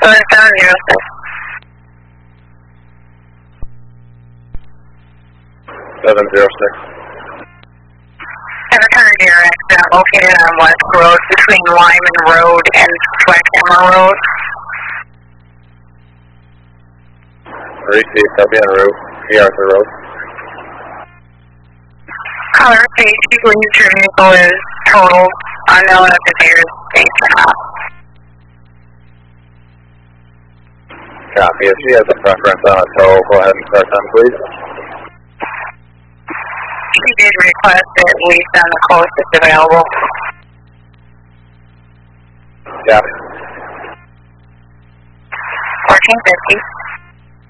70706. 706. Have a turn near accident located on West Road between Lyman Road and Swackhammer Road. Received, I'll be en route. Arthur Road. Caller, safety, please, your vehicle is totaled. Unknown if the deer is safe or not. Copy. If she has a preference on a tow, go ahead and start them, please. She did request it least on the closest available. Yeah. 1450.